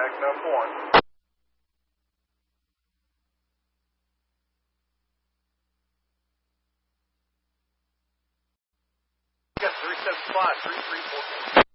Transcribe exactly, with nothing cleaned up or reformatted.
contact number one. Got three seven five, three three four.